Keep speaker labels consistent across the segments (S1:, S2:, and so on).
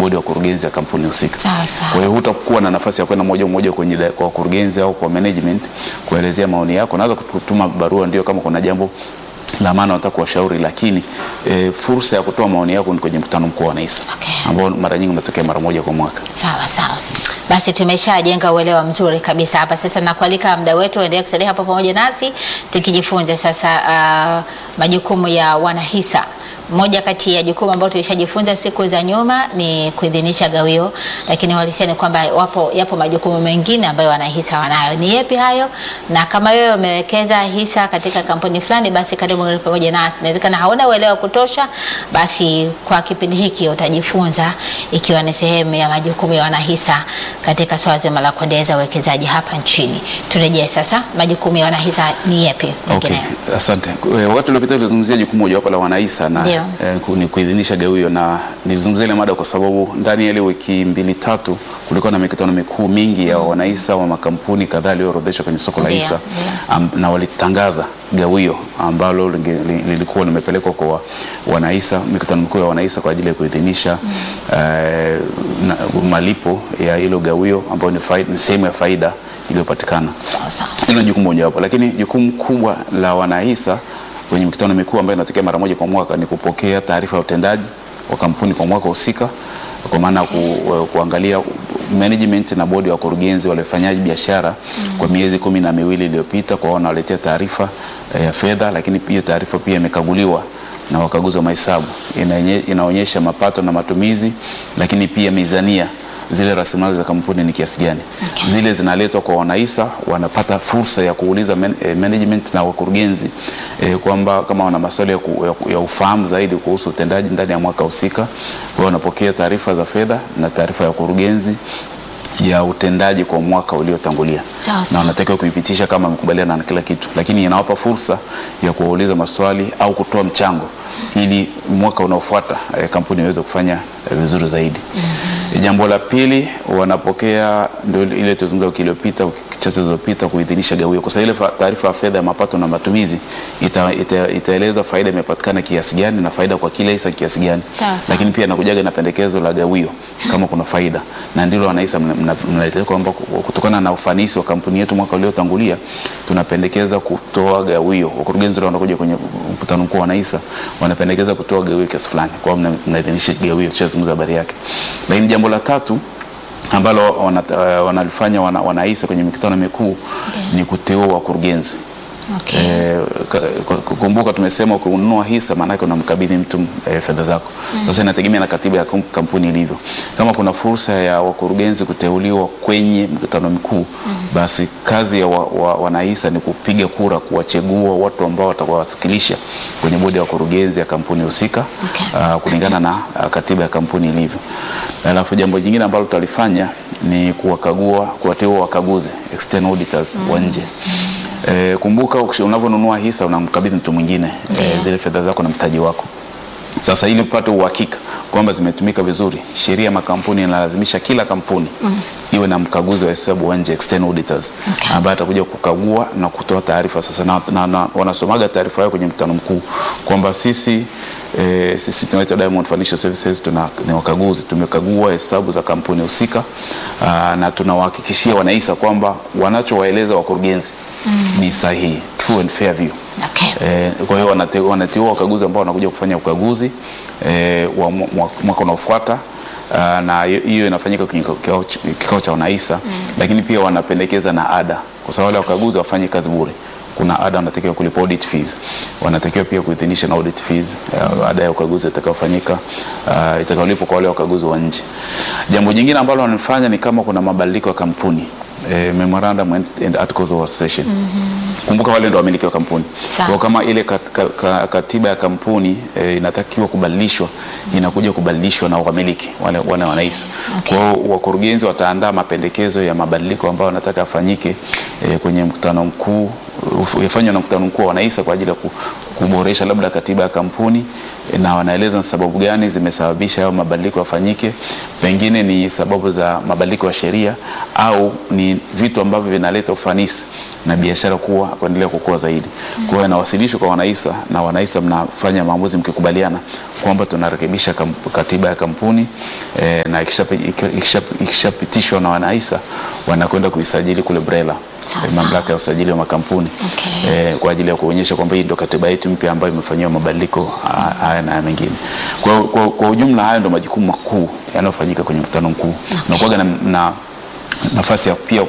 S1: bodi ya wakurugenzi ya kampuni husika.
S2: Sawa sawa.
S1: Kwa hiyo hutakuwa na nafasi ya kwenda moja kwa moja kwa wakurugenzi au kwa management kuelezea maoni yako. Unaweza kutuma barua ndio kama kuna jambo la maana unataka kuwashauri, lakini fursa ya kutoa maoni yako ni kwenye mkutano mkuu wa NAISA, ambao mara nyingi unatokea mara moja kwa mwaka.
S2: Sawa sawa. Basi tumeshajenga uelewa mzuri kabisa hapa. Sasa nakualika muda wetu endelee kusalia hapo pamoja nasi tukijifunza sasa majukumu ya wanahisa. Moja kati ya jukumu ambalo tulishajifunza siku za nyuma ni kuidhinisha gawio, lakini walisia ni kwamba yapo majukumu mengine ambayo wanahisa wanayo. Ni yapi hayo? Na kama wewe umewekeza hisa katika kampuni fulani, basi karibu pamoja na inawezekana hauna uelewa kutosha, basi kwa kipindi hiki utajifunza, ikiwa ni sehemu ya majukumu ya wanahisa katika swala zima la kuendeleza uwekezaji hapa nchini. Turejee sasa, majukumu ya wanahisa ni yapi?
S1: Okay, asante. Watu waliopita tulizungumzia jukumu moja wapo la wanahisa na ni kuidhinisha gawio, na nilizungumzia ile mada kwa sababu ndani ya ile wiki 2-3 kulikuwa na mikutano mikuu mingi ya wanahisa wa makampuni kadhaa yaliyoorodheshwa kwenye soko la hisa, na walitangaza gawio ambalo lilikuwa limepelekwa kwa wanahisa, mikutano mikuu ya wanahisa kwa ajili ya kuidhinisha malipo ya hilo gawio ambayo ni sehemu ya faida iliyopatikana. Hilo jukumu moja hapo, lakini jukumu kubwa la wanahisa kwenye mikutano mikuu ambayo inatokea mara moja kwa mwaka ni kupokea taarifa ya utendaji wa kampuni kwa mwaka husika, kwa maana kuangalia management na bodi ya wakurugenzi walifanyaje biashara kwa miezi 12 iliyopita, kwa wanawaletea taarifa ya fedha, lakini pia taarifa pia imekaguliwa na wakaguzi wa mahesabu, inaonyesha mapato na matumizi, lakini pia mizania, zile rasilimali za kampuni ni kiasi gani. Zile zinaletwa kwa wanahisa, wanapata fursa ya kuuliza management na wakurugenzi kwamba kama wana maswali ya ufahamu zaidi kuhusu utendaji ndani ya mwaka husika, wanapokea taarifa za fedha na taarifa ya wakurugenzi ya utendaji kwa mwaka uliotangulia, na wanatakiwa kuipitisha kama wamekubaliana na kila kitu, lakini inawapa fursa ya kuuliza maswali au kutoa mchango ili mwaka unaofuata kampuni iweze kufanya vizuri zaidi. Jambo la pili, wanapokea ndio ile tuzungumza wiki iliyopita, chache zilizopita, kuidhinisha gawio. Kwa sababu ile taarifa ya fedha ya mapato na matumizi itaeleza faida imepatikana kiasi gani na faida kwa kila hisa kiasi gani, lakini pia nakujaga na pendekezo la gawio kama kuna faida, na ndilo wanahisa mnaletea kwamba kutokana na ufanisi wa kampuni yetu mwaka uliotangulia tunapendekeza kutoa gawio. Wakurugenzi wanakuja kwenye mkutano mkuu wa wanahisa, wanapendekeza kutoa gawio kiasi fulani, kwa hiyo mnaidhinisha gawio, tutazungumza habari yake. Lakini jambo la tatu ambalo wanalifanya wanahisa kwenye mikutano mikuu ni kuteua wakurugenzi. Kumbuka tumesema kununua hisa maana yake unamkabidhi mtu fedha zako. Sasa inategemea na katiba ya kampuni ilivyo. Kama kuna fursa ya wakurugenzi kuteuliwa kwenye mkutano mkuu, basi kazi ya wanahisa ni kupiga kura kuwachagua watu ambao watawawakilisha kwenye bodi ya wakurugenzi ya kampuni husika, kulingana na katiba ya kampuni ilivyo. Alafu jambo jingine ambalo tutalifanya ni kuwateua wakaguzi, external auditors wa nje. Kumbuka unavyonunua hisa unamkabidhi mtu mwingine zile fedha zako na mtaji wako. Sasa ili upate uhakika kwamba zimetumika vizuri, sheria ya makampuni inalazimisha kila kampuni iwe na mkaguzi wa hesabu wa nje, external auditors, ambaye atakuja kukagua na kutoa taarifa. Sasa na wanasomaga taarifa yao kwenye mkutano mkuu kwamba sisi tunaitwa Diamond Financial Services, ni wakaguzi, tumekagua hesabu za kampuni husika, na tunawahakikishia wanahisa kwamba wanachowaeleza wakurugenzi ni sahihi, true and fair view. Kwa hiyo wanateua wakaguzi ambao wanakuja kufanya ukaguzi wa mwaka unaofuata, na hiyo inafanyika kwenye kikao cha wanahisa. Lakini pia wanapendekeza na ada, kwa sababu wale wakaguzi wafanye kazi bure. Kuna ada wanatakiwa kulipa, audit fees, wanatakiwa pia kuidhinisha na audit fees, ada ya ukaguzi itakayofanyika, itakayolipwa kwa wale wakaguzi wa nje. Jambo jingine ambalo wanafanya ni kama kuna mabadiliko ya kampuni, memorandum and articles of association. Kumbuka wale ndio wamiliki wa kampuni. Kwa kama ile katiba ya kampuni inatakiwa kubadilishwa, inakuja kubadilishwa na wamiliki wale wanahisa. Kwa hiyo wakurugenzi wataandaa mapendekezo ya mabadiliko ambayo wanataka yafanyike kwenye mkutano mkuu, yafanywe na mkutano mkuu wa wanahisa kwa ajili ya kuboresha labda katiba ya kampuni, na wanaeleza sababu gani zimesababisha hayo mabadiliko yafanyike. Pengine ni sababu za mabadiliko ya sheria au ni vitu ambavyo vinaleta ufanisi na biashara kuendelea kukua zaidi. Kwa hiyo inawasilishwa kwa wanahisa, na wanahisa mnafanya maamuzi mkikubaliana kwamba tunarekebisha katiba ya kampuni na ikishapitishwa na wanahisa wanakwenda kuisajili kule BRELA, mamlaka ya usajili wa makampuni. Kwa ajili ya kuonyesha kwamba hii ndio katiba yetu mpya ambayo imefanyiwa mabadiliko haya na mengine. Kwa ujumla haya ndio majukumu makuu yanayofanyika kwenye mkutano mkuu. Na kuaga na nafasi ya pia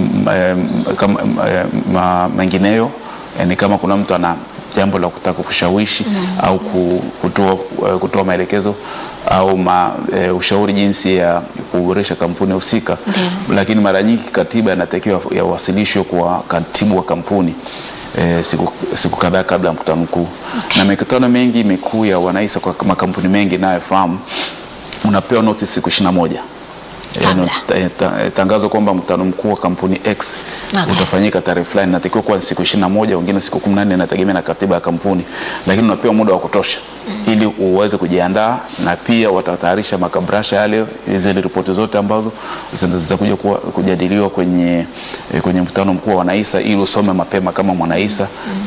S1: mengineyo, yani kama kuna mtu ana jambo la kutaka kushawishi au kutoa maelekezo au ushauri jinsi ya kuboresha kampuni husika. Lakini mara nyingi katiba inatakiwa yawasilishwe kwa katibu wa kampuni siku kadhaa kabla ya mkutano mkuu. Na mikutano mingi mikuu ya wanahisa kwa makampuni mengi nayofahamu unapewa notice siku 21. Tangazo kwamba mkutano mkuu wa kampuni X utafanyika tarehe fulani, natakiwa kuwa siku 21, wengine siku 14, inategemea na katiba ya kampuni, lakini unapewa muda wa kutosha ili uweze kujiandaa, na pia watatayarisha makabrasha yale, zile ripoti zote ambazo zitakuja kujadiliwa kwenye mkutano mkuu wa wanahisa, ili usome mapema kama mwanahisa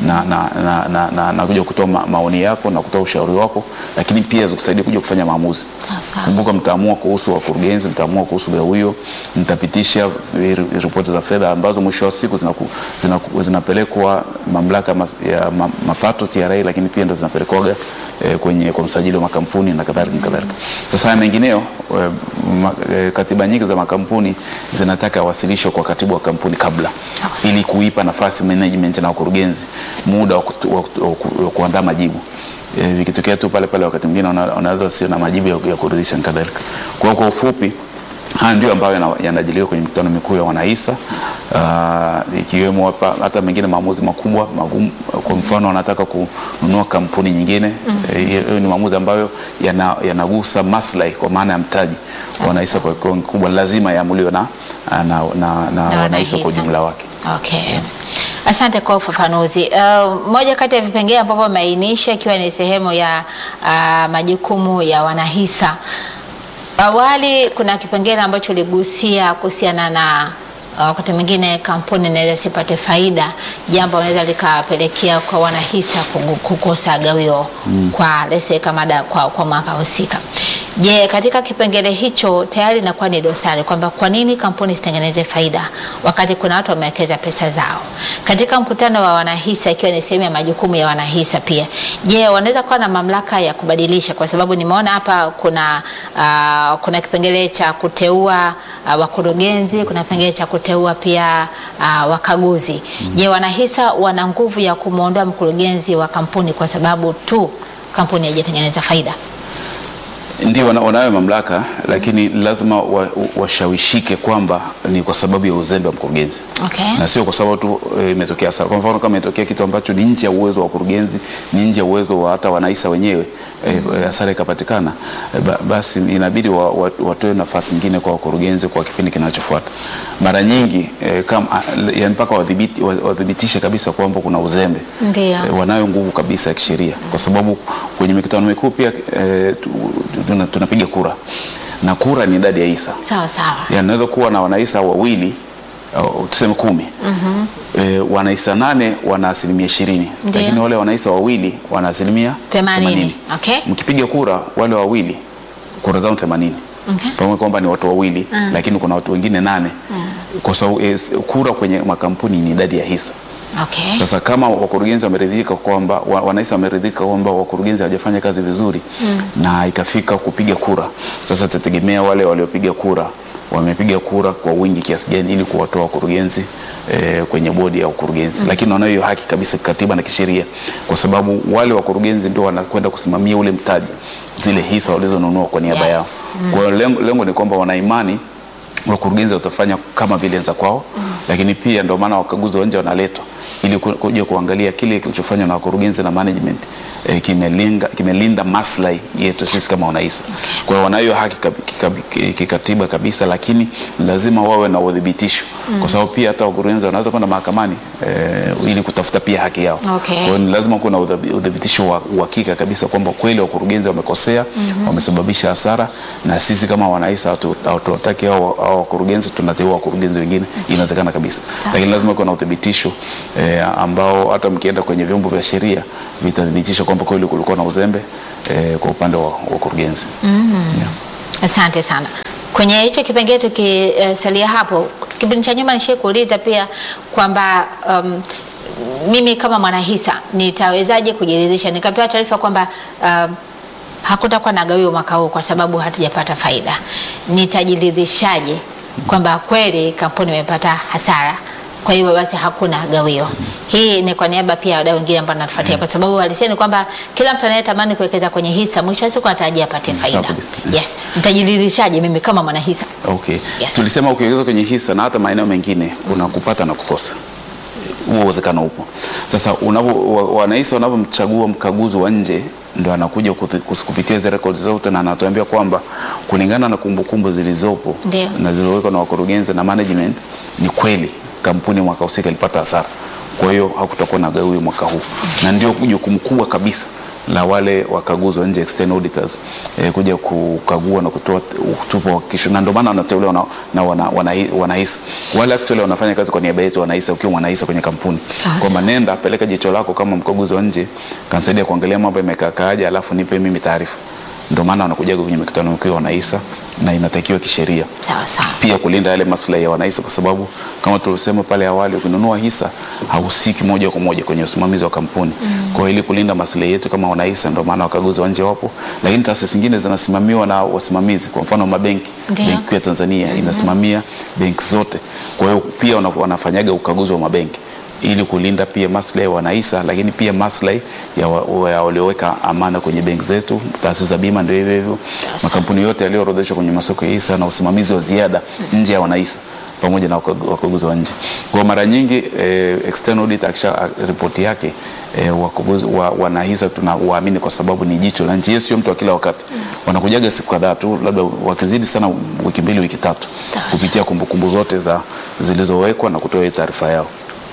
S1: na kuja kutoa maoni yako na kutoa ushauri wako, lakini pia zikusaidia kuja kufanya maamuzi. Kumbuka, mtaamua kuhusu wakurugenzi, mtaamua kuhusu gawio, mtapitisha ripoti za fedha ambazo mwisho wa siku zinapelekwa mamlaka ya mapato TRA, lakini pia ndo zinapelekwa kwa msajili wa makampuni na kadhalika. Sasa mengineo, katiba nyingi za makampuni zinataka wasilishwe kwa katibu wa kampuni kabla, ili kuipa nafasi management na wakurugenzi muda wa kuandaa majibu. Vikitokea tu pale wakati mwingine wanaweza sio na majibu ya kuridhisha na kadhalika. Kwa ufupi, haya ndio ambayo yanajadiliwa kwenye mikutano mikuu ya wanahisa, ikiwemo hata mengine maamuzi makubwa magumu. Kwa mfano, wanataka kununua kampuni nyingine. Hiyo ni maamuzi ambayo yanagusa maslahi kwa maana ya mtaji wanahisa kwa kiwango kikubwa, lazima yaamuliwe na wanahisa kwa jumla wake.
S2: Asante kwa ufafanuzi. Moja kati ya vipengele ambavyo umeainisha ikiwa ni sehemu ya majukumu ya wanahisa. Awali kuna kipengele ambacho uligusia kuhusiana na wakati mwingine kampuni inaweza sipate faida, jambo linaweza likapelekea kwa wanahisa kukosa gawio kwa lese kama kwa mwaka husika. Je, katika kipengele hicho tayari inakuwa ni dosari kwamba kwa nini kampuni isitengeneze faida wakati kuna watu wamewekeza pesa zao? Katika mkutano wa wanahisa, ikiwa ni sehemu ya majukumu ya wanahisa pia, je, wanaweza kuwa na mamlaka ya kubadilisha? Kwa sababu nimeona hapa kuna kipengele cha kuteua wakurugenzi, kuna kipengele cha kuteua pia wakaguzi. Je, wanahisa wana nguvu ya kumuondoa mkurugenzi wa kampuni kwa sababu tu kampuni haijatengeneza faida?
S1: Ndio, wanayo mamlaka, lakini lazima washawishike kwamba ni kwa sababu ya uzembe wa mkurugenzi. Na sio kwa sababu tu imetokea hasara. Kwa mfano, kama imetokea kitu ambacho ni nje ya uwezo wa mkurugenzi, ni nje ya uwezo wa hata wanahisa wenyewe, hasara ikapatikana, basi inabidi watoe nafasi nyingine kwa wakurugenzi kwa kipindi kinachofuata. Mara nyingi mpaka wadhibitishe kabisa kwamba kuna uzembe. Wanayo nguvu kabisa ya kisheria, kwa sababu kwenye mikutano mikuu pia tunapiga kura, na kura ni idadi ya hisa.
S2: Sawa.
S1: Yanaweza kuwa na wanahisa wawili, tuseme 10. Wanahisa 8 wana 20%, lakini wale wanahisa wawili wana 80%. Mkipiga kura wale wawili, kura zao 80. Pamoja kwamba ni watu wawili, lakini kuna watu wengine 8. Kwa sababu kura kwenye makampuni ni idadi ya hisa. Sasa kama wakurugenzi wameridhika kwamba wanahisa wameridhika kwamba wakurugenzi hawajafanya kazi vizuri na ikafika kupiga kura, sasa tategemea wale waliopiga kura wamepiga kura kwa wingi kiasi gani ili kuwatoa wakurugenzi kwenye bodi ya ukurugenzi. Lakini wanayo haki kabisa kikatiba na kisheria, kwa sababu wale wakurugenzi ndio wanakwenda kusimamia ule mtaji, zile hisa walizonunua kwa niaba yao. Kwa lengo ni kwamba wana imani wakurugenzi watafanya kama vile za kwao, lakini pia ndio maana wakaguzi wa nje wanaletwa ili kuja kuangalia kile kilichofanywa na wakurugenzi na management kimelinda maslahi yetu sisi kama wanahisa. Kwa hiyo wanayo haki kikatiba kabisa, lakini lazima wawe na udhibitisho, kwa sababu pia hata wakurugenzi wanaweza kwenda mahakamani ili kutafuta pia haki yao. Kwa hiyo lazima kuna udhibitisho wa uhakika kabisa kwamba kweli wakurugenzi wamekosea, wamesababisha hasara, na sisi kama wanahisa hatuwataki hao wakurugenzi, tunateua wakurugenzi wengine. Inawezekana kabisa, lakini lazima kuna udhibitisho ambao hata mkienda kwenye vyombo vya sheria vitathibitisha kwamba kweli kulikuwa na uzembe kwa upande wa wakurugenzi. Yeah.
S2: Asante sana. Kwenye hicho kipengele tukisalia hapo, kipindi cha nyuma nishakuuliza pia kwamba mimi kama mwanahisa nitawezaje kujiridhisha, nikapewa taarifa kwamba hakutakuwa na gawio mwaka huu kwa sababu hatujapata faida. Nitajiridhishaje kwamba kweli kampuni imepata hasara, kwa hiyo basi hakuna gawio? Hii ni kwa niaba pia ya wadau wengine ambao wanatufuatia, kwa sababu walisema kwamba kila mtu anayetamani kuwekeza kwenye hisa mwisho wa siku anatarajia apate faida. Yes. Nitajiridhishaje mimi kama mwanahisa?
S1: Okay. Yes. Tulisema ukiwekeza kwenye hisa na hata maeneo mengine kuna kupata na kukosa. Huo uwezekano upo. Sasa wanahisa wanapomchagua mkaguzi wa nje ndio anakuja kupitia zile records zote na anatuambia kwamba kulingana na kumbukumbu zilizopo na zilizowekwa na wakurugenzi na management, ni kweli kampuni mwaka husika ilipata hasara. Kwa hiyo hakutakuwa na gawio mwaka huu. Na ndio jukumu kubwa kabisa la wale wakaguzi wa nje, external auditors, kuja kukagua na kutoa uhakikisho, na ndio maana wanateuliwa na wanahisa. Wale actually wanafanya kazi kwa niaba yetu wanahisa, ukiwa mwanahisa kwenye kampuni. Kwa nenda peleka jicho lako kama mkaguzi wa nje, kanisaidia kuangalia mambo yamekaaje, alafu nipe mimi taarifa. Ndio maana wanakuja kwenye mikutano mkuu wanahisa na inatakiwa kisheria.
S2: Sawa.
S1: Pia kulinda yale maslahi ya wanahisa, kwa sababu kama tulisema pale awali, ukinunua hisa hausiki moja kwa moja kwenye usimamizi wa kampuni. Kwa hiyo ili kulinda maslahi yetu kama wanahisa, ndio maana wakaguzi wa nje wapo, lakini taasisi zingine zinasimamiwa na wasimamizi. Kwa mfano mabenki, Benki ya Tanzania inasimamia benki zote. Kwa hiyo pia wanafanyaga ukaguzi wa mabenki ili kulinda pia maslahi ya wanahisa, lakini pia maslahi ya walioweka amana kwenye benki zetu. Taasisi za bima ndio hivyo. Makampuni yote yaliyoorodheshwa kwenye masoko ya hisa na usimamizi wa ziada nje ya wanahisa pamoja na wakaguzi wa nje. Kwa mara nyingi external audit akisha ripoti yake, wakaguzi wanahisa tunawaamini kwa sababu ni jicho la nje. Yes, sio mtu wa kila wakati. Wanakujaga siku kadhaa tu, labda wakizidi sana wiki 2 wiki 3, kupitia kumbukumbu zote zilizowekwa na kutoa taarifa yao.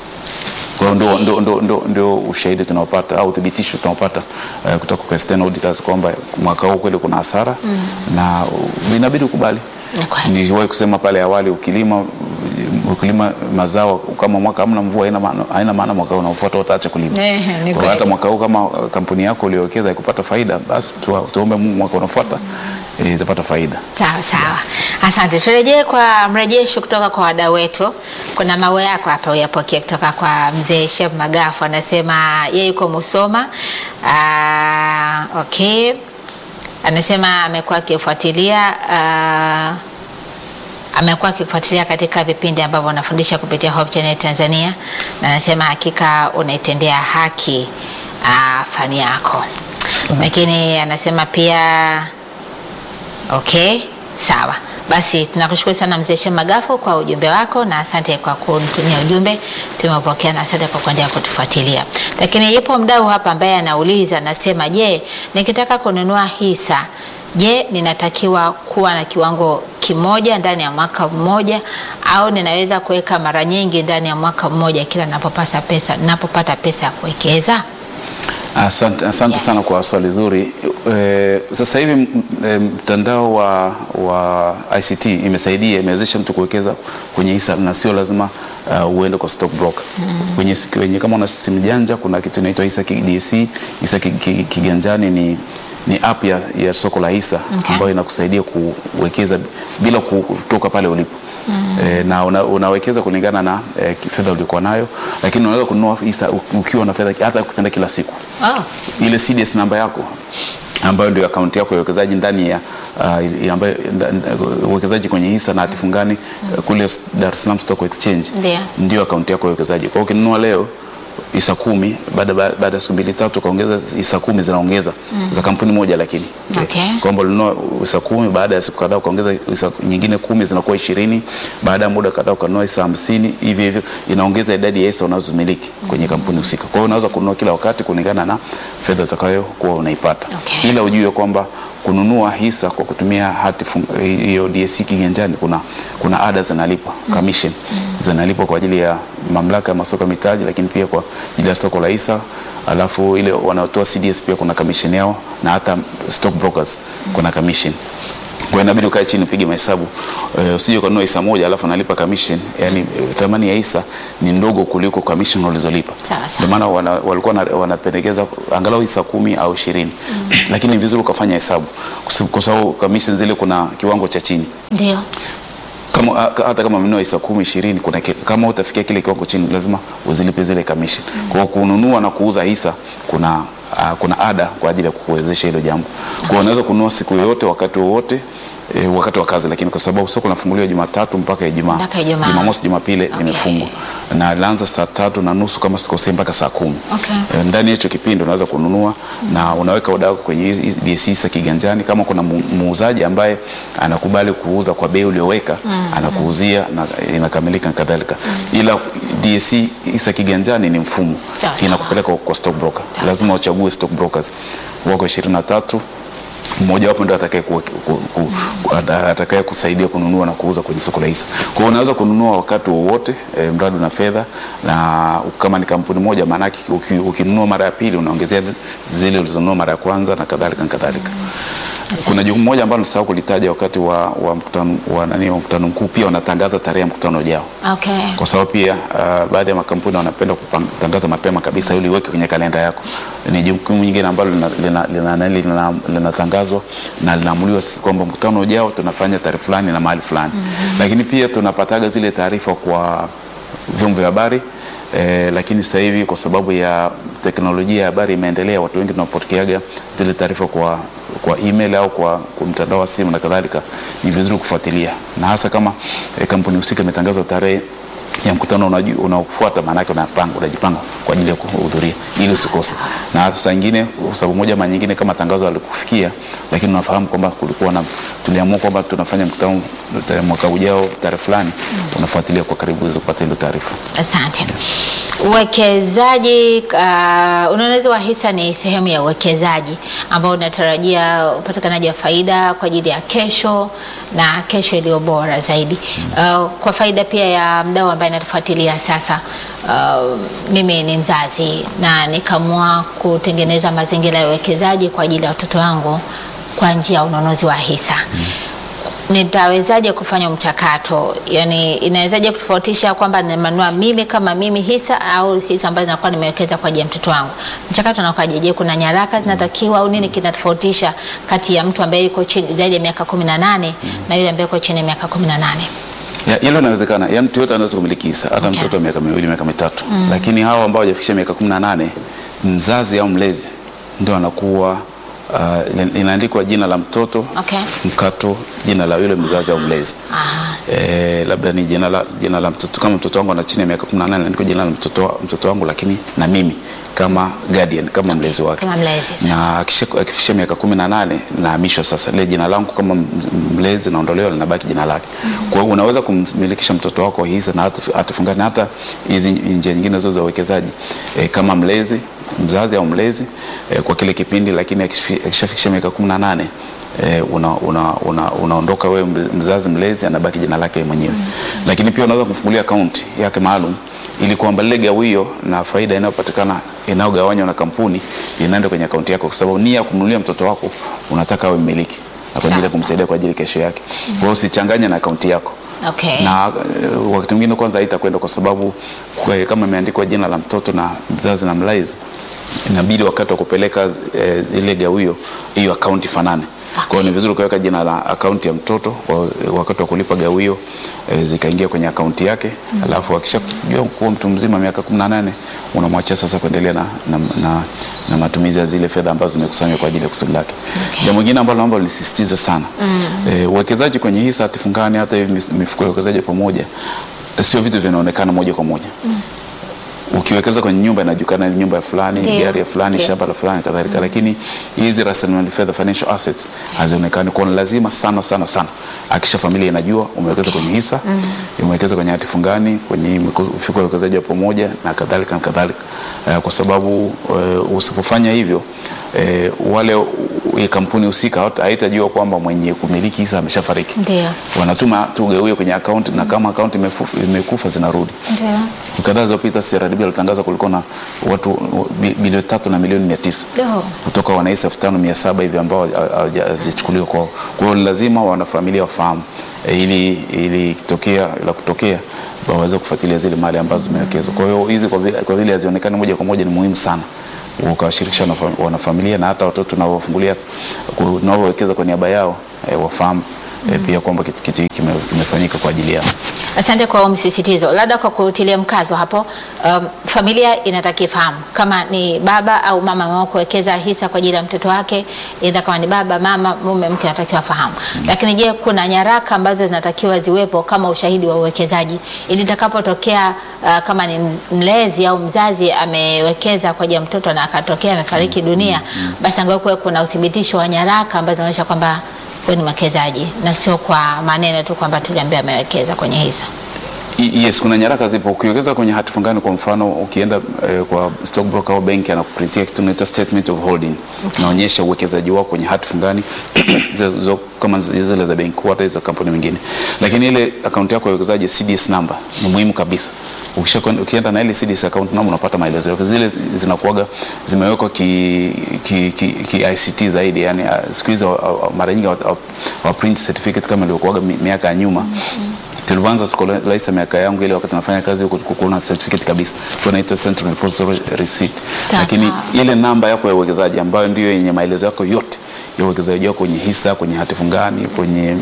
S1: Kwa ndio ushahidi tunaopata au uthibitisho tunaopata kutoka kwa external auditors kwamba mwaka huu kweli kuna hasara na inabidi ukubali. Niliwahi kusema pale awali, ukilima mazao kama mwaka hamna mvua haina maana mwaka unaofuata utaacha kulima. Kwa hata mwaka huu kama kampuni yako uliyowekeza ikupata faida, basi tuombe Mungu mwaka unaofuata itapata faida.
S2: Sawa. Asante. Turejee kwa mrejesho kutoka kwa wadau wetu. Kuna mawe yako hapa uyapokea kutoka kwa mzee Shep Magafu, anasema yeye yuko Musoma. Okay. Anasema amekuwa akifuatilia katika vipindi ambavyo unafundisha kupitia Hope Channel Tanzania, na anasema hakika unaitendea haki fani yako. Lakini anasema pia okay, sawa. Basi tunakushukuru sana mzee Shep Magafu kwa ujumbe wako, na asante kwa kunitumia ujumbe, tumepokea, na asante kwa kuendelea kutufuatilia. Lakini yupo mdau hapa ambaye anauliza, anasema je, nikitaka kununua hisa, je, ninatakiwa kuwa na kiwango kimoja ndani ya mwaka mmoja au ninaweza kuweka mara nyingi ndani ya mwaka mmoja kila ninapopata pesa ya kuwekeza?
S1: Asante sana kwa swali zuri. Sasa hivi mtandao wa ICT imewezesha mtu kuwekeza kwenye hisa na sio lazima uende kwa stock broker. Kwenye kama una simu janja kuna kitu inaitwa hisa DSE, hisa kiganjani ni app ya soko la hisa ambayo inakusaidia kuwekeza bila kutoka pale ulipo. Na unawekeza kulingana na fedha ulikuwa nayo, lakini unaweza kununua hisa ukiwa na fedha hata kupenda kila siku. Ile CDS namba yako ambayo ndio akaunti yako ya uwekezaji ndani ya ambayo uwekezaji kwenye hisa na hatifungani kule Dar es Salaam Stock Exchange, ndio akaunti yako ya uwekezaji. Kwa hiyo ukinunua leo hisa 10, baada ya siku 2-3 kaongeza hisa 10 zinaongeza za kampuni moja, lakini kwamba ulinunua hisa 10, baada ya siku kadhaa ukaongeza hisa nyingine 10 zinakuwa 20, baada ya muda kadhaa ukanunua hisa 50, hivi inaongeza idadi ya hisa unazomiliki kwenye kampuni husika. Kwa hiyo unaweza kununua kila wakati kulingana na fedha utakayokuwa unaipata. Ila ujue kwamba kununua hisa kwa kutumia hati hiyo DSE kiganjani kuna ada zinalipwa, commission zinalipwa kwa ajili ya mamlaka ya masoko ya mitaji, lakini pia kwa ajili ya soko la hisa. Alafu ile wanaotoa CDS pia kuna commission yao, na hata stock brokers kuna commission. Kwa inabidi ukae chini upige mahesabu. Usije kununua hisa moja alafu unalipa commission. Yani thamani ya hisa ni ndogo kuliko commission ulizolipa. Ndio maana walikuwa wanapendekeza angalau hisa 10 au 20. Lakini vizuri ukafanya hesabu. Kwa sababu commission zile kuna kiwango cha chini.
S2: Ndio.
S1: Hata kama mnunua hisa 10 20, kama utafikia kile kiwango chini lazima uzilipe zile commission. Kwa kununua na kuuza hisa kuna ada kwa ajili ya kukuwezesha hilo jambo. Kwa unaweza kununua siku yoyote wakati wowote wakati wa kazi, lakini kwa sababu soko linafunguliwa Jumatatu mpaka Ijumaa. Jumamosi, Jumapili limefungwa. Na laanza saa 3:30 kama sikosei mpaka saa 10. Ndani ya hicho kipindi unaweza kununua na unaweka oda yako kwenye DSE hisa kiganjani. Kama kuna muuzaji ambaye anakubali kuuza kwa bei uliyoweka, anakuuzia na inakamilika kadhalika. Ila DSE hisa kiganjani ni mfumo. Inakupeleka kwa stock broker. Lazima uchague stock brokers. Wako 23. Mmoja wapo ndio atakaye kusaidia kununua na kuuza kwenye soko la hisa. Kwa hiyo unaweza kununua wakati wowote, mradi na fedha, na kama ni kampuni moja maana yake ukinunua mara ya pili unaongezea zile ulizonunua mara ya kwanza na kadhalika na kadhalika. Kuna jukumu moja ambalo nisahau kulitaja wakati wa mkutano mkuu, pia wanatangaza tarehe ya mkutano ujao. Kwa sababu pia baadhi ya makampuni wanapenda kutangaza mapema kabisa ili uweke kwenye kalenda yako. Ni jukumu nyingine ambalo linatangazwa na linaamuliwa kwamba mkutano ujao tunafanya tarehe fulani na mahali fulani. Lakini pia tunapataga zile taarifa kwa vyombo vya habari. Lakini sasa hivi kwa sababu ya teknolojia ya habari imeendelea, watu wengi tunapokeaga zile taarifa kwa email au kwa mtandao wa simu na kadhalika. Ni vizuri kufuatilia, na hasa kama kampuni husika imetangaza tarehe ya mkutano unaofuata, maana yake unajipanga kwa ajili ya kuhudhuria ili usikose. Na hata saa nyingine sababu moja ama nyingine kama tangazo alikufikia, lakini unafahamu kwamba tuliamua kwamba tunafanya mkutano mwaka ujao tarehe fulani, unafuatilia kwa karibu ili kupata ile taarifa.
S2: Asante. Uwekezaji, ununuzi wa hisa ni sehemu ya uwekezaji ambao unatarajia upatikanaji wa faida kwa ajili ya kesho na kesho iliyo bora zaidi. Kwa faida pia ya mdau ambaye anatufuatilia sasa, mimi ni mzazi na nikaamua kutengeneza mazingira ya uwekezaji kwa ajili ya watoto wangu kwa njia ya ununuzi wa hisa. Nitawezaje kufanya mchakato? Yani inawezaje kutofautisha kwamba nimenunua mimi kama mimi hisa au hisa ambazo zinakuwa nimewekeza kwa ajili ya mtoto wangu? Mchakato unakuwa je? Kuna nyaraka zinatakiwa au nini kinatofautisha kati ya mtu ambaye yuko chini zaidi ya miaka 18 na yule ambaye yuko chini ya miaka 18?
S1: Hilo inawezekana. Yaani mtu yote anaweza kumiliki hisa, hata mtoto wa miaka 2, miaka 3. Lakini hao ambao hawajafikisha miaka 18, mzazi au mlezi ndio anakuwa inaandikwa jina la mtoto, mkato jina la yule mzazi au mlezi. Labda ni jina la mtoto, kama mtoto wangu ana chini ya miaka 18 inaandikwa jina la mtoto wangu, lakini na mimi kama guardian, kama mlezi wake. Na akifikisha miaka 18 nahamishwa sasa, ile jina langu kama mlezi naondolewa, linabaki jina lake. Kwa hiyo unaweza kummilikisha mtoto wako hisa na atafungana hata hizi njia nyingine zote za uwekezaji kama mzazi au mlezi kwa kile kipindi, lakini akishafikisha miaka 18 unaondoka wewe mzazi, mlezi anabaki jina lake mwenyewe. Lakini pia unaweza kumfungulia account yake maalum ili kwamba lile gawio na faida inayopatikana inayogawanywa na kampuni inaenda kwenye account yako, kwa sababu nia ya kumnunulia mtoto wako unataka awe mmiliki kwa ajili ya kumsaidia kwa ajili kesho yake. Kwa hiyo usichanganye na account yako. Na wakati mwingine kwanza haitakwenda, kwa sababu kama imeandikwa jina la mtoto na mzazi na mlezi, inabidi wakati wa kupeleka ile gawio hiyo account fanane. Kwa hiyo ni vizuri kuweka jina la account ya mtoto wakati wa kulipa gawio, zikaingia kwenye account yake. Alafu akishajua kuwa mtu mzima miaka 18, unamwachia sasa kuendelea na matumizi ya zile fedha ambazo zimekusanywa kwa ajili ya kusudi lake. Jambo lingine ambalo naomba lisisitize sana, uwekezaji kwenye hisa hatifungani, hata hivi mifuko ya uwekezaji pamoja, sio vitu vinaonekana moja kwa moja. Ukiwekeza kwenye nyumba inajulikana ni nyumba ya fulani, gari ya fulani, shamba la fulani kadhalika, lakini hizi rasilimali fedha, financial assets, hazionekani. Kwa lazima sana akisha familia inajua umewekeza kwenye hisa, umewekeza kwenye hati fungani, kwenye mifuko ya uwekezaji wa pamoja na kadhalika, kwa sababu usipofanya hivyo kampuni husika haitajua kwamba mwenye kumiliki hisa ameshafariki.
S2: Ndio.
S1: Wanatuma tu gawio kwenye account, na kama account imekufa zinarudi.
S2: Ndio.
S1: Kadhaa zilizopita CRDB alitangaza kulikuwa na watu bilioni 3 na milioni 900 kutoka wanahisa 5700 hivi ambao hawajachukuliwa kwao. Kwa hiyo lazima wanafamilia wafahamu ili kutokea waweze kufuatilia zile mali ambazo zimewekezwa. Kwa hiyo hizi kwa vile hazionekani moja kwa moja, ni muhimu sana ukawashirikisha wanafamilia na hata watoto tunaowafungulia tunaowekeza kwa niaba yao wafahamu pia kwamba kitu kimefanyika kwa ajili yao.
S2: Asante kwa msisitizo. Labda kwa kutilia mkazo hapo, familia inatakiwa fahamu kama ni baba au mama wao kuwekeza hisa kwa ajili ya mtoto wake, aidha kama ni baba, mama, mume, mke, anatakiwa fahamu. Lakini je, kuna nyaraka ambazo zinatakiwa ziwepo kama ushahidi wa uwekezaji ili itakapotokea kama ni mlezi au mzazi amewekeza kwa ajili ya mtoto na akatokea amefariki dunia, basi angekuwa kuna uthibitisho wa nyaraka ambazo zinaonyesha kwamba ni mwekezaji na sio kwa maneno tu kwamba tuliambia amewekeza kwenye hisa.
S1: Yes, kuna nyaraka zipo. Ukiwekeza kwenye hati fungani, kwa mfano ukienda kwa stock broker au benki, anakuprintia kitu kinaitwa statement of holding. Inaonyesha uwekezaji wako kwenye hati fungani kama zile za benki hata za kampuni nyingine. Lakini ile account yako ya uwekezaji, CDS number ni muhimu kabisa. Ukienda na ile CDS account number unapata maelezo yake. Zile zinakuaga zimewekwa ki ICT zaidi, yani siku hizo mara nyingi wa print certificate kama ilivyokuaga miaka ya nyuma. Tulianza laisa miaka yangu ile wakati nafanya kazi huko, kuna certificate kabisa tunaita Central Depository Receipt. Lakini ile namba yako ya uwekezaji ambayo ndio yenye maelezo yako yote ya uwekezaji wako kwenye hisa, kwenye hati fungani, kwenye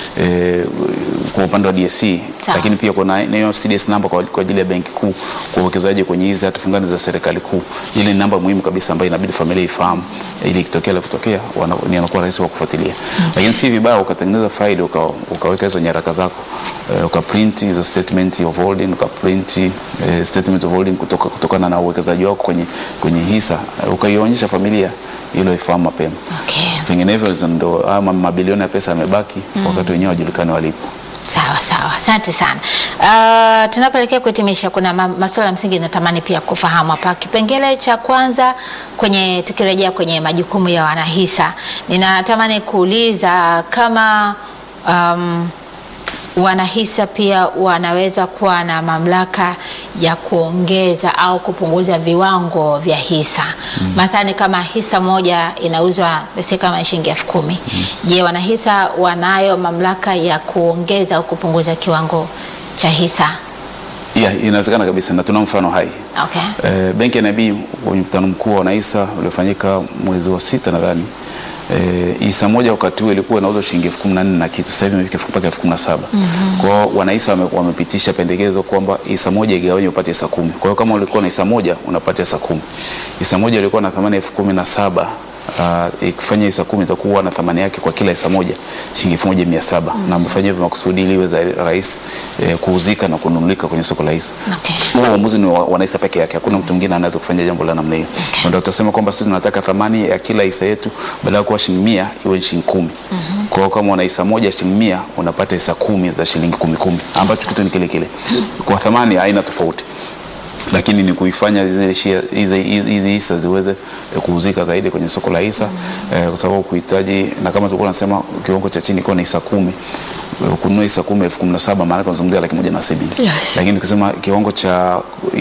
S1: kwa upande wa DSC. Lakini pia kuna hiyo CDS number kwa ajili ya benki kuu kwa uwekezaji kwenye hizi hati fungani za serikali kuu. Ile namba muhimu kabisa ambayo inabidi familia ifahamu ili kutokea ni anakuwa rahisi wa kufuatilia. Lakini si vibaya ukatengeneza file ukaweka hizo nyaraka zako, ukaprint hizo statement of holding, ukaprint statement of holding kutokana na uwekezaji wako kwenye hisa, ukaionyesha familia ili ifahamu mapema. Vinginevyo ndo ama mabilioni ya pesa yamebaki wakati wenyewe wajulikane walipo.
S2: Sawa. Asante sana. Tunapoelekea kuhitimisha, kuna masuala msingi natamani pia kufahamu hapa. Kipengele cha kwanza tukirejea kwenye majukumu ya wanahisa, ninatamani kuuliza kama wanahisa pia wanaweza kuwa na mamlaka ya kuongeza au kupunguza viwango vya hisa. Mathalan kama hisa moja inauzwa pesa kama shilingi 10,000. Je, wanahisa wanayo mamlaka ya kuongeza au kupunguza kiwango cha hisa?
S1: Inawezekana kabisa, na tuna mfano hai. Benki ya NIB kwenye mkutano mkuu wa wanahisa uliofanyika mwezi wa 6 nadhani, hisa moja wakati huo ilikuwa inauzwa shilingi 14,000 na kitu, sasa hivi imefika mpaka 17,000. Kwa hiyo wanahisa wamepitisha pendekezo kwamba hisa moja igawanywe upate hisa 10. Kwa hiyo kama ulikuwa na hisa moja unapata hisa 10. Hisa moja ilikuwa na thamani 17,000. Ikifanya hisa 10 itakuwa na thamani yake kwa kila hisa moja shilingi 1,700, na mfanyie hivyo makusudi ili iwe rahisi kuuzika na kununulika kwenye soko la hisa. Huo uamuzi ni wanahisa peke yake, hakuna mtu mwingine anaweza kufanya jambo la namna hiyo. Ndio tutasema kwamba sisi tunataka thamani ya kila hisa yetu badala ya kuwa shilingi 100 iwe shilingi 10. Kwa hiyo kama una hisa moja shilingi 100 unapata hisa 10 za shilingi 10 ambacho kitu ni kile kile. Kwa thamani haina tofauti, lakini ni kuifanya hizi hisa ziweze kuuzika zaidi kwenye soko la hisa, kwa sababu kuhitaji, na kama tulikuwa tunasema kiwango cha chini kwa hisa 10, kununua hisa 10 17,000 maana tunazungumzia 170. Lakini ukisema kiwango cha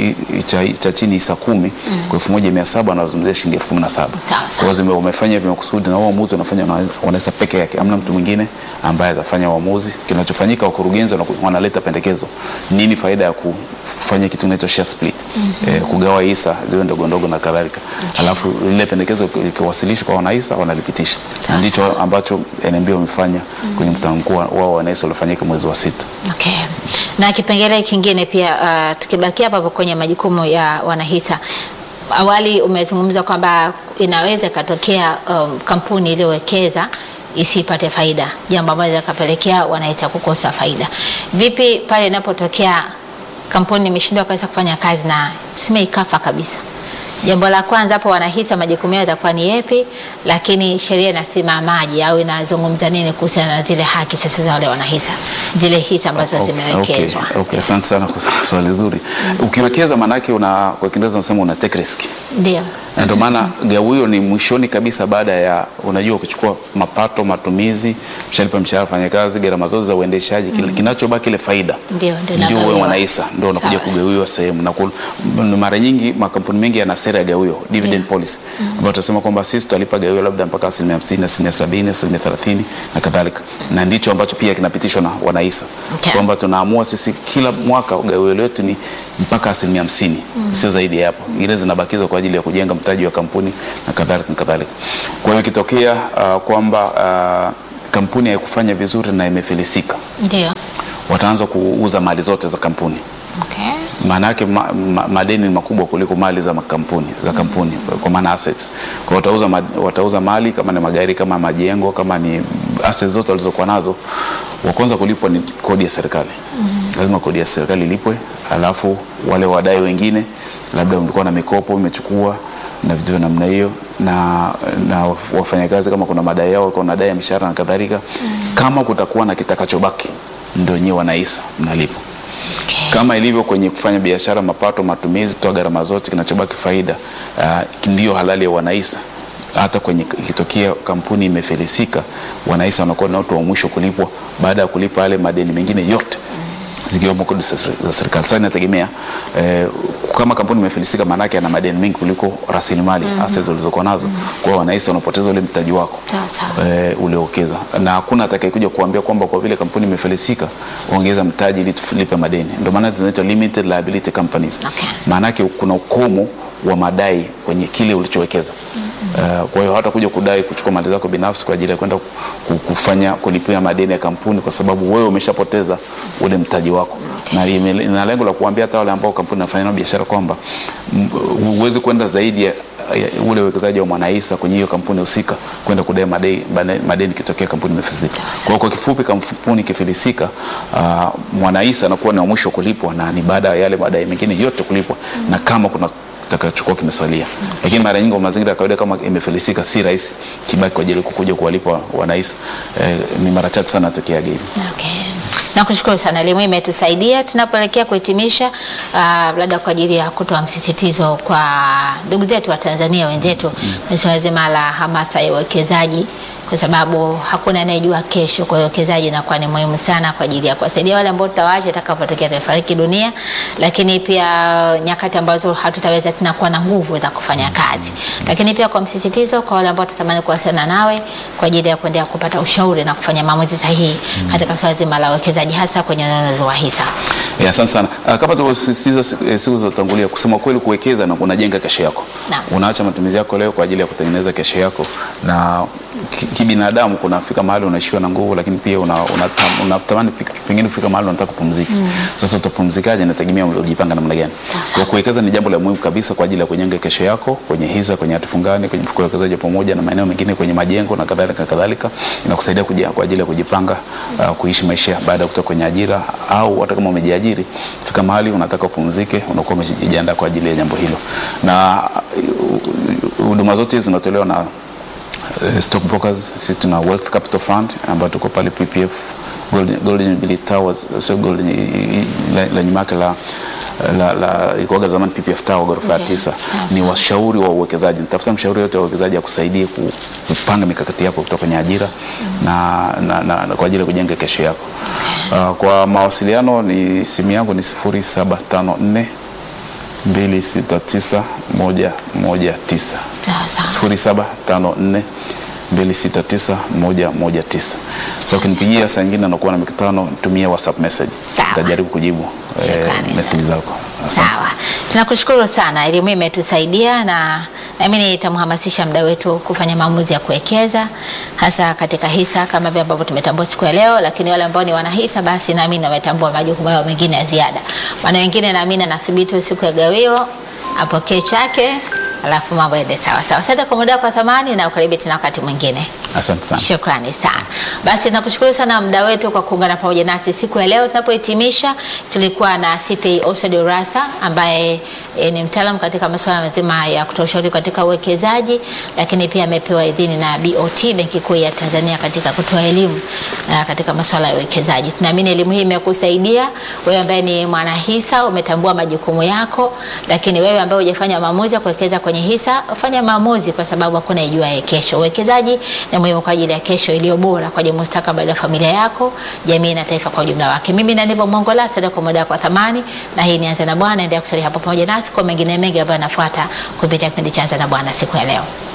S1: chini hisa 10 kwa 1,700 anazungumzia shilingi 17,000. Kwa hiyo wamefanya hivyo makusudi, na uamuzi unafanya wanahisa peke yake, hamna mtu mwingine ambaye atafanya uamuzi. Kinachofanyika, wakurugenzi wanaleta pendekezo, nini faida ya kufanya kitu kinaitwa share split, kugawa hisa ziwe ndogo ndogo na kadhalika. Alafu ile pendekezo likiwasilishwa kwa wanahisa wanalipitisha. Ndicho ambacho NMB wamefanya kwenye mkutano mkuu wao wanahisa uliofanyika mwezi wa 6.
S2: Na kipengele kingine pia tukibakia hapo kwenye majukumu ya wanahisa, awali umezungumza kwamba inaweza katokea kampuni iliyowekeza isipate faida, jambo ambalo likapelekea wanahisa kukosa faida. Vipi pale inapotokea kampuni imeshindwa kabisa kufanya kazi na tuseme ikafa kabisa? Jambo la kwanza hapo, wanahisa majukumu yao yatakuwa ni yapi, lakini sheria inasimamaje au inazungumza nini kuhusiana na zile haki sasa za wale wanahisa, zile hisa ambazo zimewekezwa?
S1: Asante sana kwa swali zuri. Ukiwekeza maana yake kwa Kiingereza unasema una take risk.
S2: Ndio.
S1: Na ndio maana gawio ni mwishoni kabisa, baada ya unajua kuchukua mapato, matumizi, mshalipa mshahara, fanya kazi, gharama zote za uendeshaji, kinachobaki ile faida
S2: Ndio
S1: wewe wanahisa ndio unakuja kugawiwa sehemu. Na mara nyingi makampuni mengi yana sera ya gawio, dividend policy, ambayo tunasema kwamba sisi tutalipa gawio labda mpaka 50%, 70%, 30% na kadhalika, na ndicho ambacho pia kinapitishwa na wanahisa kwamba tunaamua sisi kila mwaka gawio letu ni mpaka 50%, sio zaidi ya hapo. Ile zinabakizwa kwa ajili ya kujenga mtaji wa kampuni na kadhalika na kadhalika. Kwa hiyo ikitokea kwamba kampuni haikufanya vizuri na imefilisika, ndio wataanza kuuza mali zote za kampuni. Maana yake madeni ni makubwa kuliko mali za makampuni kwa maana assets. Kwa watauza mali, kama ni magari, kama majengo, kama ni assets zote walizokuwa nazo. Wa kwanza kulipwa ni kodi ya serikali. Lazima kodi ya serikali ilipwe, alafu wale wadai wengine labda mlikuwa na mikopo umechukua na vitu namna hiyo, na wafanyakazi kama kuna madai yao, kuna madai ya mishahara na kadhalika, kama kutakuwa na kitakachobaki ndio nyewe wanahisa mnalipo. Kama ilivyo kwenye kufanya biashara, mapato, matumizi, toa gharama zote, kinachobaki faida, ndio halali ya wanahisa. Hata kwenye ikitokea kampuni imefilisika, wanahisa wanakuwa na watu wa mwisho kulipwa, baada ya kulipa yale madeni mengine yote zikiwemo kodi za serikali. Sasa inategemea kama kampuni imefilisika, maana yake ana madeni mengi kuliko rasilimali assets zilizokuwa nazo. Kwa hiyo wanahisa wanapoteza ule mtaji wako uliowekeza, na hakuna atakayekuja kuambia kwamba kwa vile kampuni imefilisika ongeza mtaji ili tulipe madeni. Ndio maana zinaitwa limited liability companies. Maana yake kuna ukomo wa madai kwenye kile ulichowekeza. Kwa hiyo hata kuja kudai kuchukua mali zako binafsi kwa ajili ya kwenda kufanya kulipia madeni ya kampuni, kwa sababu wewe umeshapoteza ule mtaji wako. Na lengo la kuambia hata wale ambao kampuni inafanya nao biashara kwamba uweze kwenda zaidi ya ule uwekezaji wa mwanahisa kwenye hiyo kampuni husika, kwenda kudai madeni kitokea kampuni imefilisika. Kwa kifupi, kampuni kifilisika, mwanahisa anakuwa ni wa mwisho kulipwa, na ni baada ya yale madai mengine yote kulipwa, na kama kuna takachukua kimesalia. Lakini mara nyingi mazingira ya kawaida kama imefilisika, si rahisi kibaki kwa ajili kuja kuwalipa wanahisa. Ni mara chache sana tokea hivi.
S2: Nakushukuru sana, elimu imetusaidia tunapoelekea kuhitimisha, labda kwa ajili ya kutoa msisitizo kwa ndugu zetu wa Tanzania wenzetu, swala zima la hamasa ya uwekezaji, kwa sababu hakuna anayejua kesho. Kwa hiyo uwekezaji inakuwa ni muhimu sana kwa ajili ya kuwasaidia wale ambao tutawaacha itakapotokea tufariki dunia, lakini pia nyakati ambazo hatutaweza tena kuwa na nguvu za kufanya kazi. Lakini pia kwa msisitizo kwa wale ambao tutatamani kuwasiliana nawe kwa ajili ya kuendelea kupata ushauri na kufanya maamuzi sahihi katika swala zima la uwekezaji, hasa kwenye ununuzi wa hisa.
S1: Asante sana. Kama tulivyosisitiza siku zilizotangulia, kusema kweli, kuwekeza na unajenga kesho yako. Unaacha matumizi yako leo kwa ajili ya kutengeneza kesho yako. Na kibinadamu kunafika mahali unaishiwa na nguvu, lakini pia unatamani pengine kufika mahali unataka kupumzika. Sasa utapumzikaje? Inategemea unajipanga namna gani. Kwa kuwekeza ni jambo la muhimu kabisa kwa ajili ya kujenga kesho yako, kwenye hisa, kwenye hati fungani, kwenye mfuko wa uwekezaji pamoja na maeneo mengine, kwenye majengo na kadhalika. Inakusaidia kwa ajili ya kujipanga, kuishi maisha baada ya kutoka kwenye ajira, au hata kama umejiajiri, fika mahali unataka kupumzike, unakuwa umejiandaa kwa ajili ya jambo hilo. Na huduma zote zinatolewa na stock brokers. Sisi tuna Wealth Capital Fund ambayo tuko pale PPF Golden Jubilee Towers, sio Golden la nyumake la ikoga zamani PPF Tower ghorofa 9. Ni washauri wa uwekezaji. Nitafuta mshauri yote wa uwekezaji akusaidie kupanga mikakati yako kutoka kwenye ajira na kwa ajili ya kujenga kesho yako. Kwa mawasiliano ni simu yangu ni 0754 269 119. 0754 269 119. So ukinipigia saa nyingine nakuwa na mikutano, tumia WhatsApp message. Nitajaribu kujibu message zako.
S2: Sawa. Tunakushukuru sana. Elimu imetusaidia, na mimi nitamhamasisha mdau wetu kufanya maamuzi ya kuwekeza hasa katika hisa kama vile ambavyo tumetambua siku ya leo, lakini wale ambao ni wanahisa basi naamini wametambua majukumu yao mengine ya ziada. Maana wengine naamini anasubiri siku ya gawio apokee chake, alafu mambo yaende sawa sawa. Asante kwa muda, kwa thamani, na ukaribu tena wakati mwingine.
S1: Asante sana.
S2: Shukrani sana. Basi nakushukuru sana mda wetu kwa kuungana pamoja nasi siku ya leo. Tunapohitimisha, tulikuwa na CPA Oswald Urassa ambaye ni mtaalamu katika masuala mazima ya kutoa ushauri katika uwekezaji, lakini pia amepewa idhini na BOT, Benki Kuu ya Tanzania, katika kutoa elimu katika masuala ya uwekezaji. Tunaamini elimu hii imekusaidia wewe ambaye ni mwanahisa, umetambua majukumu yako, lakini wewe ambaye hujafanya maamuzi ya kuwekeza kwenye kwenye hisa, fanya maamuzi, kwa sababu hakuna ijua ya kesho. Uwekezaji ni muhimu kwa ajili ya kesho iliyo bora kwa ajili ya mustakabali wa familia yako, jamii na taifa kwa ujumla wake. Mimi na Nivo Mongola, asante kwa muda kwa thamani, na hii ni Anza na Bwana. Endelea kusalia hapo pamoja nasi kwa mengine mengi ambayo yanafuata kupitia kipindi cha Anza na Bwana siku ya leo.